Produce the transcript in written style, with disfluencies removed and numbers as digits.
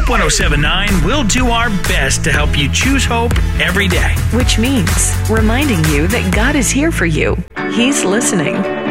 Hope 1079 will do our best to help you choose hope every day. Which means reminding you that God is here for you. He's listening.